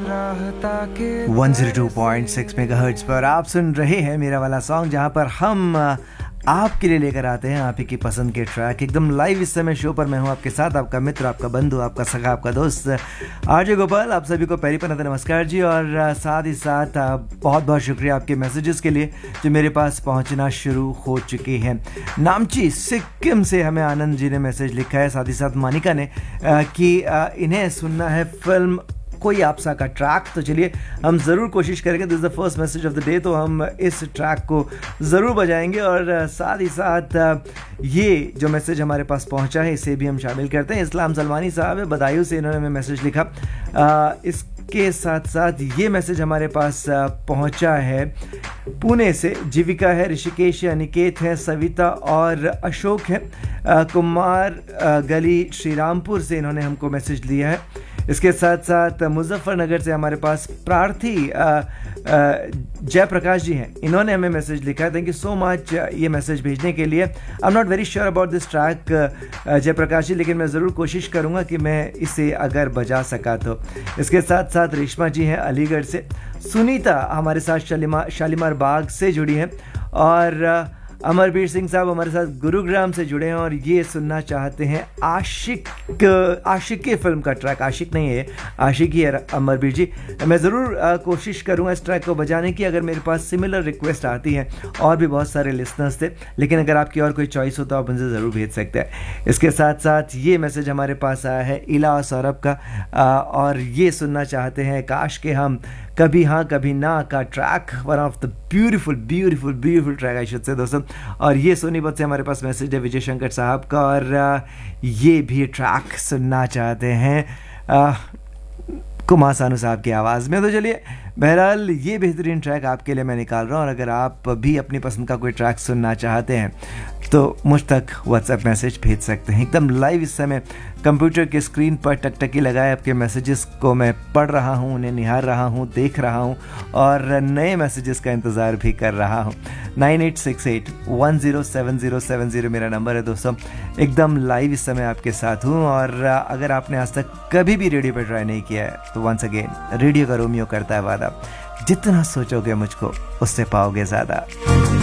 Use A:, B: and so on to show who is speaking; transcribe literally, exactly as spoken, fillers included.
A: One zero two point six megahertz पर आप सुन रहे हैं मेरा वाला सॉन्ग, जहां पर हम आपके लिए लेकर आते हैं आप ही की पसंद के ट्रैक एकदम लाइव। इस समय शो पर मैं हूं आपके साथ, आपका मित्र, आपका बंधु, आपका सखा, आपका दोस्त आरजे गोपाल। आप सभी को पैरी पनाते नमस्कार जी, और साथ ही साथ बहुत बहुत शुक्रिया आपके मैसेजेस के लिए जो मेरे पास पहुंचना शुरू हो चुके हैं। नामची सिक्किम से हमें आनंद जी ने मैसेज लिखा है, साथ ही साथ मानिका ने कि इन्हें सुनना है फिल्म कोई आपसा का ट्रैक। तो चलिए हम ज़रूर कोशिश करेंगे, this is the first message of the day, तो हम इस ट्रैक को ज़रूर बजाएंगे। और साथ ही साथ ये जो मैसेज हमारे पास पहुंचा है इसे भी हम शामिल करते हैं। इस्लाम सलमानी साहब है, बदायूं से इन्होंने हमें मैसेज लिखा। आ, इसके साथ साथ ये मैसेज हमारे पास पहुंचा है पुणे से, जीविका है, ऋषिकेश है, अनिकेत है, सविता और अशोक है। आ, कुमार आ, गली श्रीरामपुर से इन्होंने हमको मैसेज दिया है। इसके साथ साथ मुजफ्फरनगर से हमारे पास प्रार्थी जयप्रकाश जी हैं, इन्होंने हमें मैसेज लिखा है। थैंक यू सो मच ये मैसेज भेजने के लिए। I am not very sure about this track Jayaprakash जी, लेकिन मैं ज़रूर कोशिश करूंगा कि मैं इसे अगर बजा सका तो। इसके साथ साथ रेशमा जी हैं अलीगढ़ से, सुनीता हमारे साथ शालीमार शालीमार बाग से जुड़ी हैं, और अमरवीर सिंह साहब हमारे साथ गुरुग्राम से जुड़े हैं और ये सुनना चाहते हैं आशिक आशिक के फिल्म का ट्रैक। आशिक नहीं है, आशिक ही है अमरवीर जी। मैं ज़रूर कोशिश करूंगा इस ट्रैक को बजाने की, अगर मेरे पास सिमिलर रिक्वेस्ट आती है। और भी बहुत सारे लिसनर्स थे, लेकिन अगर आपकी और कोई चॉइस हो तो आप मुझे ज़रूर भेज सकते हैं। इसके साथ साथ ये मैसेज हमारे पास आया है इला और सौरभ का, और ये सुनना चाहते हैं काश के हम कभी हाँ कभी ना का track, one of the beautiful beautiful beautiful track I should say दोस्तों। और ये सोनीपत से हमारे पास मैसेज है विजय शंकर साहब का, और ये भी ट्रैक सुनना चाहते हैं कुमार सानू साहब की आवाज़ में। तो चलिए बहरहाल ये बेहतरीन ट्रैक आपके लिए मैं निकाल रहा हूँ, और अगर आप भी अपनी पसंद का कोई ट्रैक सुनना चाहते हैं तो मुझ तक व्हाट्सएप मैसेज भेज सकते हैं एकदम लाइव। इस समय कंप्यूटर के स्क्रीन पर टकटकी लगाए आपके मैसेजेस को मैं पढ़ रहा हूँ, उन्हें निहार रहा हूँ, देख रहा हूँ, और नए मैसेजेस का इंतज़ार भी कर रहा हूँ। Nine eight six eight one zero seven zero seven zero मेरा नंबर है दोस्तों। एकदम लाइव इस समय आपके साथ हूँ, और अगर आपने आज तक कभी भी रेडियो पर ट्राई नहीं किया है तो वंस अगेन रेडियो का रोमियो करता है वादा, जितना सोचोगे मुझको उससे पाओगे ज़्यादा।